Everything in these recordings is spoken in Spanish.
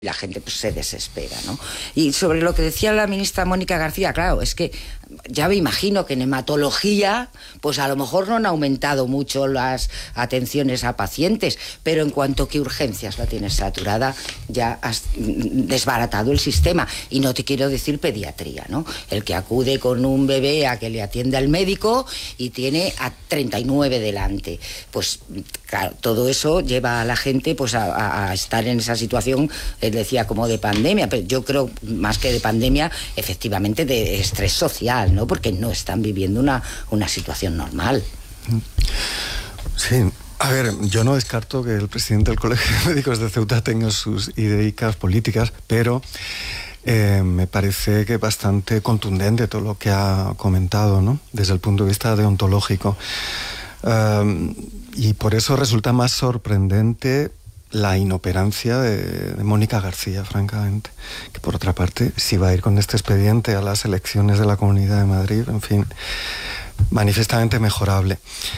la gente pues se desespera, ¿no? Y sobre lo que decía la ministra Mónica García, claro, es que ya me imagino que en hematología pues a lo mejor no han aumentado mucho las atenciones a pacientes, pero en cuanto que urgencias la tienes saturada, ya has desbaratado el sistema. Y no te quiero decir pediatría, ¿no? El que acude con un bebé a que le atienda el médico y tiene a 39 delante. Pues claro, todo eso lleva a la gente pues a estar en esa situación, decía, como de pandemia, pero yo creo más que de pandemia, efectivamente de estrés social, ¿no? Porque no están viviendo una situación normal. Sí, a ver, yo no descarto que el presidente del Colegio de Médicos de Ceuta tenga sus ideas políticas, pero me parece que bastante contundente todo lo que ha comentado, ¿no? Desde el punto de vista deontológico. Y por eso resulta más sorprendente la inoperancia de Mónica García, francamente, que por otra parte, si va a ir con este expediente a las elecciones de la Comunidad de Madrid, en fin, manifiestamente mejorable.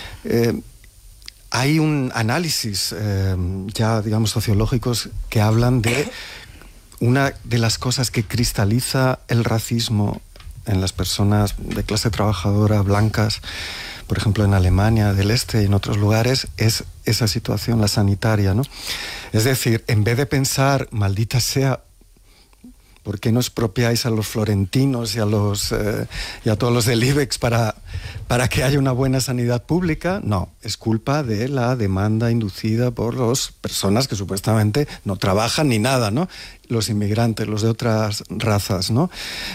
Hay un análisis ya, digamos, sociológicos que hablan de una de las cosas que cristaliza el racismo en las personas de clase trabajadora blancas, por ejemplo en Alemania del Este y en otros lugares, es esa situación, la sanitaria, ¿no? Es decir, en vez de pensar, maldita sea, ¿por qué no expropiáis a los florentinos y a todos los del IBEX para que haya una buena sanidad pública? No, es culpa de la demanda inducida por las personas que supuestamente no trabajan ni nada, ¿no? Los inmigrantes, los de otras razas, ¿no?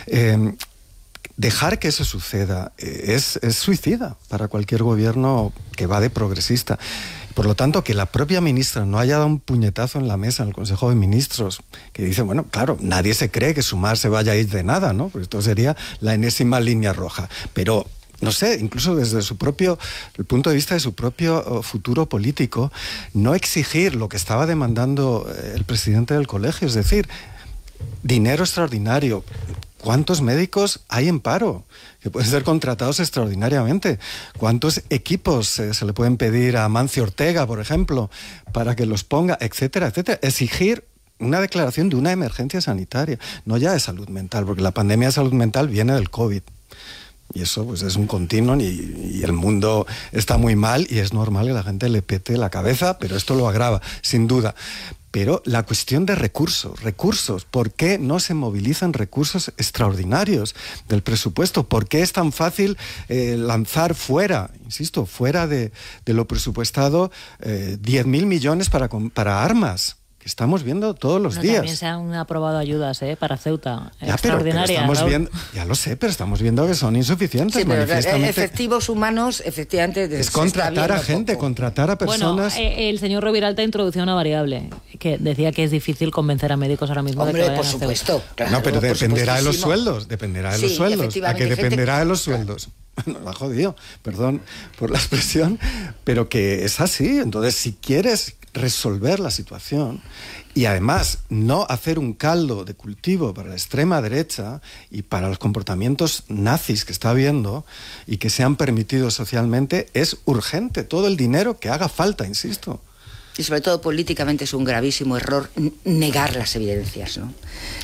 Dejar que eso suceda es suicida para cualquier gobierno que va de progresista. Por lo tanto, que la propia ministra no haya dado un puñetazo en la mesa en el Consejo de Ministros, que dice, bueno, claro, nadie se cree que Sumar se vaya a ir de nada, ¿no? Pues esto sería la enésima línea roja. Pero, no sé, incluso desde el punto de vista de su propio futuro político, no exigir lo que estaba demandando el presidente del colegio, es decir, dinero extraordinario. ¿Cuántos médicos hay en paro que pueden ser contratados extraordinariamente? ¿Cuántos equipos se le pueden pedir a Mancio Ortega, por ejemplo, para que los ponga, etcétera, etcétera? Exigir una declaración de una emergencia sanitaria, no ya de salud mental, porque la pandemia de salud mental viene del COVID. Y eso pues es un continuo y el mundo está muy mal y es normal que la gente le pete la cabeza, pero esto lo agrava, sin duda. Pero la cuestión de recursos, ¿por qué no se movilizan recursos extraordinarios del presupuesto? ¿Por qué es tan fácil lanzar fuera, insisto, fuera de lo presupuestado 10.000 millones para armas? Que estamos viendo todos los días. También se han aprobado ayudas para Ceuta, extraordinarias. Pero estamos viendo, ya lo sé, pero estamos viendo que son insuficientes. Sí, pero efectivos humanos, efectivamente... Es contratar a gente, poco. Contratar a personas... Bueno, el señor Roviralta introdució una variable, que decía que es difícil convencer a médicos ahora mismo. Hombre, de que por supuesto. Claro, no, pero dependerá de los sueldos, dependerá de los sueldos. ¿A qué dependerá de los sueldos? Nos ha jodido, perdón por la expresión, pero que es así. Entonces, si quieres resolver la situación y además no hacer un caldo de cultivo para la extrema derecha y para los comportamientos nazis que está habiendo y que se han permitido socialmente, es urgente todo el dinero que haga falta, insisto. Y sobre todo políticamente es un gravísimo error negar las evidencias, ¿no?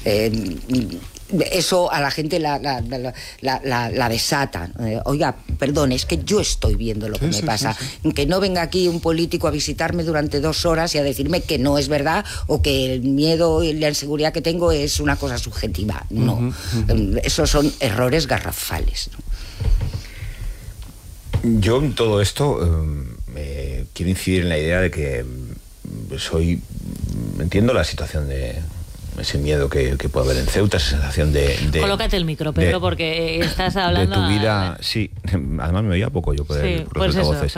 Eso a la gente la desata. Oiga, perdón, es que yo estoy viendo lo que me pasa. Sí. Que no venga aquí un político a visitarme durante 2 horas y a decirme que no es verdad o que el miedo y la inseguridad que tengo es una cosa subjetiva. No. Esos son errores garrafales, ¿no? Yo en todo esto quiero incidir en la idea de que entiendo la situación de ese miedo que puede haber en Ceuta, esa sensación de colócate el micro, Pedro, porque estás hablando de tu vida, sí, además me oía poco yo por los altavoces.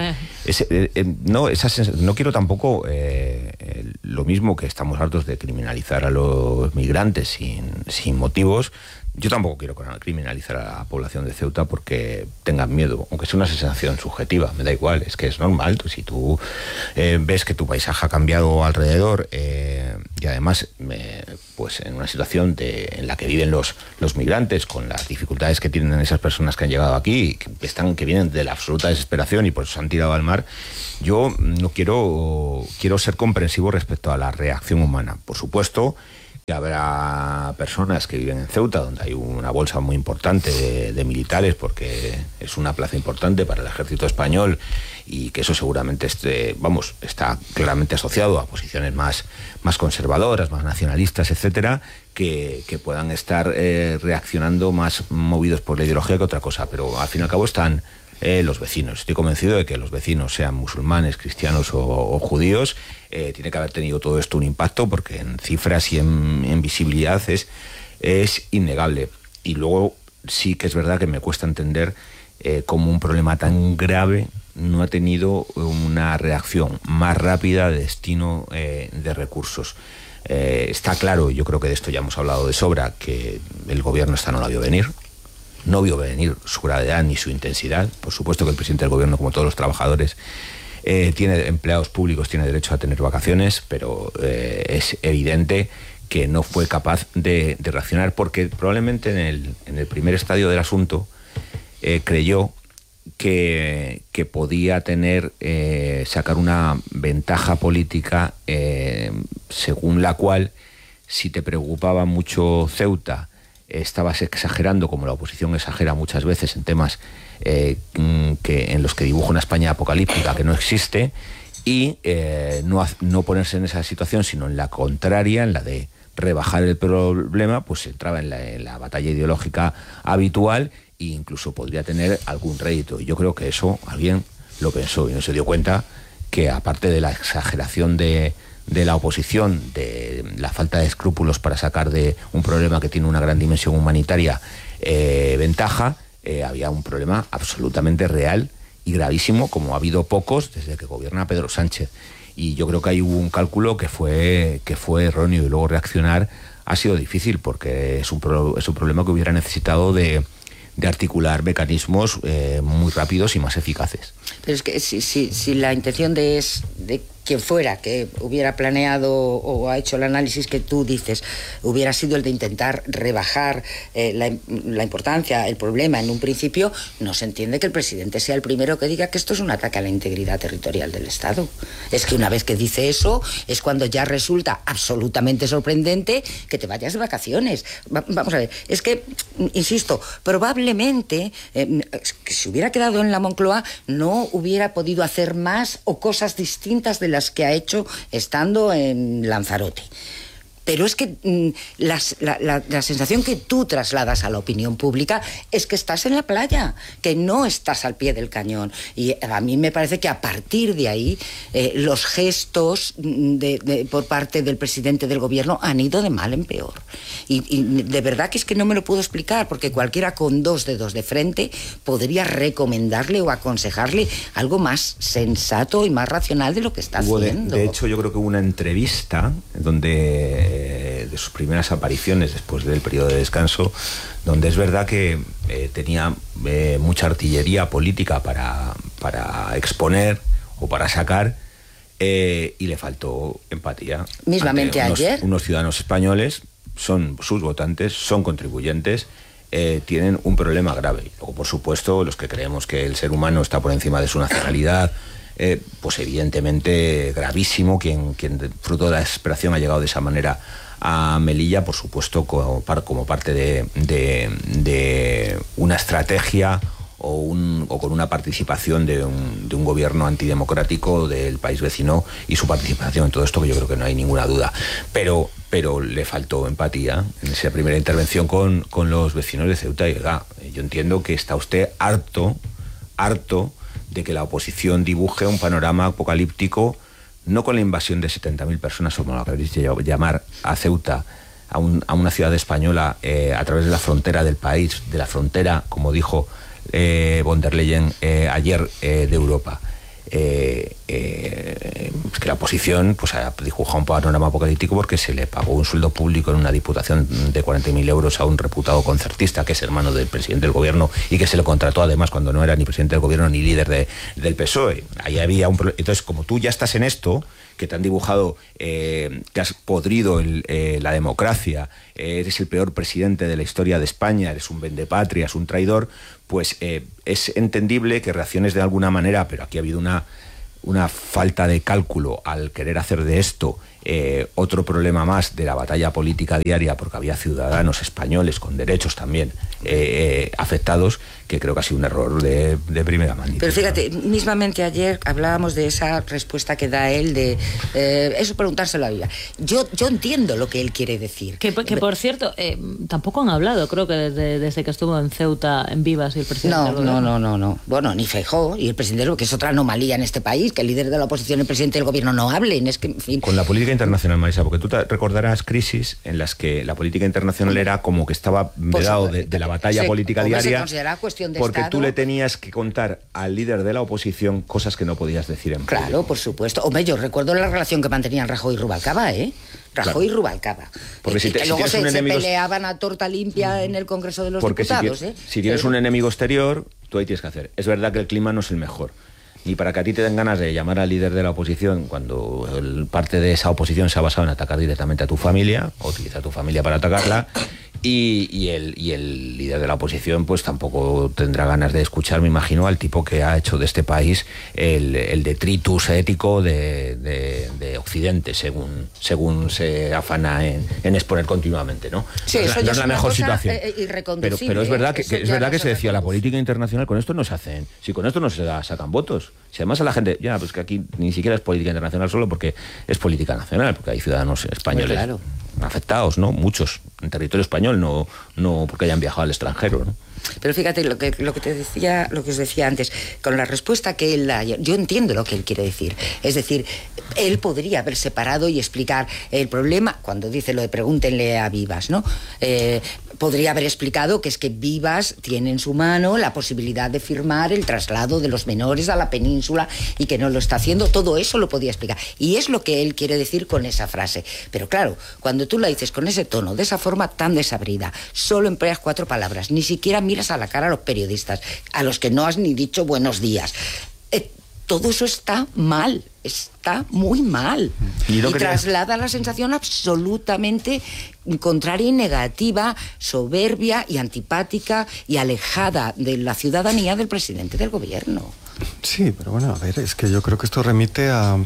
No quiero tampoco lo mismo que estamos hartos de criminalizar a los migrantes sin motivos. Yo tampoco quiero criminalizar a la población de Ceuta porque tengan miedo, aunque sea una sensación subjetiva, me da igual, es que es normal. Si tú ves que tu paisaje ha cambiado alrededor y además pues en una situación en la que viven los migrantes, con las dificultades que tienen esas personas que han llegado aquí, que vienen de la absoluta desesperación y por eso se han tirado al mar, yo no quiero ser comprensivo respecto a la reacción humana. Por supuesto Habrá personas que viven en Ceuta, donde hay una bolsa muy importante de militares, porque es una plaza importante para el ejército español, y que eso seguramente está claramente asociado a posiciones más conservadoras, más nacionalistas, etcétera, que puedan estar reaccionando más movidos por la ideología que otra cosa. Pero al fin y al cabo están los vecinos. Estoy convencido de que los vecinos, sean musulmanes, cristianos o judíos, tiene que haber tenido todo esto un impacto, porque en cifras y en visibilidad es innegable. Y luego sí que es verdad que me cuesta entender cómo un problema tan grave no ha tenido una reacción más rápida de destino de recursos. Está claro, yo creo que de esto ya hemos hablado de sobra, que el gobierno no la vio venir. No vio venir su gravedad ni su intensidad. Por supuesto que el presidente del gobierno, como todos los trabajadores, tiene empleados públicos, tiene derecho a tener vacaciones, pero es evidente que no fue capaz de reaccionar, porque probablemente en el primer estadio del asunto creyó que podía sacar una ventaja política según la cual, si te preocupaba mucho Ceuta, estabas exagerando, como la oposición exagera muchas veces en temas en los que dibuja una España apocalíptica que no existe, y no ponerse en esa situación, sino en la contraria, en la de rebajar el problema, pues entraba en la batalla ideológica habitual, e incluso podría tener algún rédito. Y yo creo que eso alguien lo pensó y no se dio cuenta que, aparte de la exageración de la oposición, de la falta de escrúpulos para sacar de un problema que tiene una gran dimensión humanitaria ventaja, había un problema absolutamente real y gravísimo, como ha habido pocos desde que gobierna Pedro Sánchez. Y yo creo que ahí hubo un cálculo que fue erróneo, y luego reaccionar ha sido difícil, porque es un problema que hubiera necesitado de articular mecanismos muy rápidos y más eficaces. Pero es que si la intención de quien fuera que hubiera planeado o ha hecho el análisis que tú dices, hubiera sido el de intentar rebajar la importancia, el problema en un principio, no se entiende que el presidente sea el primero que diga que esto es un ataque a la integridad territorial del Estado. Es que una vez que dice eso, es cuando ya resulta absolutamente sorprendente que te vayas de vacaciones. Vamos a ver, es que, insisto, probablemente que si hubiera quedado en la Moncloa no hubiera podido hacer más o cosas distintas de las que ha hecho estando en Lanzarote. Pero es que la sensación que tú trasladas a la opinión pública es que estás en la playa, que no estás al pie del cañón. Y a mí me parece que a partir de ahí los gestos por parte del presidente del gobierno han ido de mal en peor. Y de verdad que es que no me lo puedo explicar, porque cualquiera con dos dedos de frente podría recomendarle o aconsejarle algo más sensato y más racional de lo que está haciendo. De hecho, yo creo que hubo una entrevista donde de sus primeras apariciones después del periodo de descanso, donde es verdad que tenía mucha artillería política para exponer o para sacar, y le faltó empatía. Mismamente ayer. Unos ciudadanos españoles, son sus votantes, son contribuyentes, tienen un problema grave. Luego, por supuesto, los que creemos que el ser humano está por encima de su nacionalidad, pues evidentemente gravísimo. Quien fruto de la desesperación ha llegado de esa manera a Melilla, por supuesto, como parte de una estrategia o con una participación de un gobierno antidemocrático del país vecino, y su participación en todo esto, que yo creo que no hay ninguna duda. Pero le faltó empatía en esa primera intervención con los vecinos de Ceuta. Y yo entiendo que está usted harto de que la oposición dibuje un panorama apocalíptico, no con la invasión de 70.000 personas, como lo queréis llamar, a Ceuta, a una ciudad española, a través de la frontera del país, de la frontera, como dijo von der Leyen ayer, de Europa. Es que la oposición pues ha dibujado un panorama apocalíptico porque se le pagó un sueldo público en una diputación de 40.000 euros a un reputado concertista, que es hermano del presidente del gobierno, y que se lo contrató además cuando no era ni presidente del gobierno ni líder del PSOE. Ahí había entonces, como tú ya estás en esto, que te han dibujado, que has podrido la democracia, eres el peor presidente de la historia de España, eres un vendepatrias, un traidor, pues es entendible que reacciones de alguna manera, pero aquí ha habido una falta de cálculo al querer hacer de esto otro problema más de la batalla política diaria, porque había ciudadanos españoles con derechos también afectados, que creo que ha sido un error de primera magnitud. Pero fíjate, mismamente ayer hablábamos de esa respuesta que da él de eso, preguntárselo a Viva. Yo entiendo lo que él quiere decir. Que por cierto, tampoco han hablado, creo que desde que estuvo en Ceuta, en Vivas, y el presidente del gobierno. No. Bueno, ni Feijóo y el presidente, que es otra anomalía en este país, que el líder de la oposición y el presidente del gobierno no hablen. Es que, en fin. Con la política internacional, Marisa, porque tú te recordarás crisis en las que la política internacional era como que estaba vedado de la batalla política diaria, porque Estado. Tú le tenías que contar al líder de la oposición cosas que no podías decir en público. Claro, por supuesto. Hombre, yo recuerdo la relación que mantenían Rajoy y Rubalcaba, Rajoy y Rubalcaba. Porque si luego se enemigo... peleaban a torta limpia en el Congreso de los Diputados. Si tienes un enemigo exterior, tú ahí tienes que hacer. Es verdad que el clima no es el mejor. Ni para que a ti te den ganas de llamar al líder de la oposición cuando parte de esa oposición se ha basado en atacar directamente a tu familia, o utilizar a tu familia para atacarla, y el líder de la oposición pues tampoco tendrá ganas de escuchar, me imagino, al tipo que ha hecho de este país el detritus ético de Occidente, según se afana en exponer continuamente, ¿no? Sí, no es la mejor situación. Irreconducible, pero es verdad que se decía, la reconducible. política internacional, con esto no se hacen, si con esto no se sacan votos. Si además a la gente, pues que aquí ni siquiera es política internacional solo porque es política nacional, porque hay ciudadanos españoles afectados, ¿no? Muchos, en territorio español, no porque hayan viajado al extranjero, ¿no? Pero fíjate lo que te decía, lo que os decía antes, con la respuesta que él da, yo entiendo lo que él quiere decir. Es decir, él podría haber separado y explicar el problema, cuando dice lo de pregúntenle a Vivas, ¿no? Podría haber explicado que es que Vivas tiene en su mano la posibilidad de firmar el traslado de los menores a la península y que no lo está haciendo. Todo eso lo podía explicar. Y es lo que él quiere decir con esa frase. Pero claro, cuando tú la dices con ese tono, de esa forma tan desabrida, solo empleas 4 palabras, ni siquiera miras a la cara a los periodistas, a los que no has ni dicho buenos días. Todo eso está mal, está muy mal. Y traslada la sensación absolutamente contraria y negativa, soberbia y antipática y alejada de la ciudadanía del presidente del gobierno. Sí, pero bueno, a ver, es que yo creo que esto remite a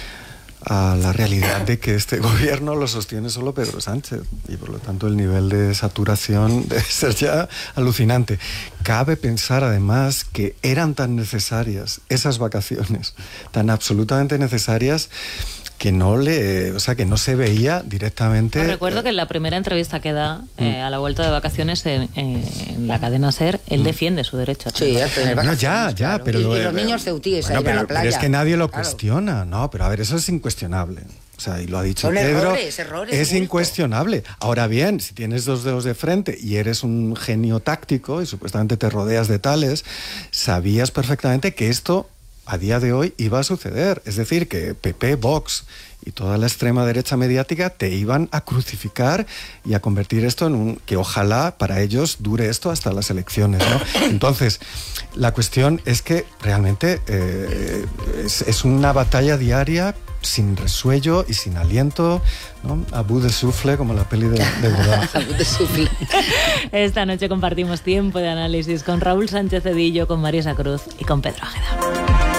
la realidad de que este gobierno lo sostiene solo Pedro Sánchez y por lo tanto el nivel de saturación debe ser ya alucinante. Cabe pensar además que eran tan necesarias esas vacaciones, tan absolutamente necesarias, que no se veía directamente. Recuerdo que en la primera entrevista que da a la vuelta de vacaciones en la cadena SER, él defiende su derecho a tener vacaciones. Ya, pero y los niños ceutíes a ir a la playa. Pero es que nadie lo cuestiona, ¿no? Pero a ver, eso es incuestionable. O sea, y lo ha dicho Pedro, errores, es incuestionable. Ahora bien, si tienes 2 dedos de frente y eres un genio táctico y supuestamente te rodeas de tales, sabías perfectamente que esto a día de hoy iba a suceder. Es decir, que PP, Vox y toda la extrema derecha mediática te iban a crucificar y a convertir esto en que ojalá para ellos dure esto hasta las elecciones, ¿no? Entonces, la cuestión es que realmente es una batalla diaria sin resuello y sin aliento, ¿no? A bout de souffle, como la peli de Godard. A bout de souffle. Esta noche compartimos tiempo de análisis con Raúl Sánchez Cedillo, con Marisa Cruz y con Pedro Águeda.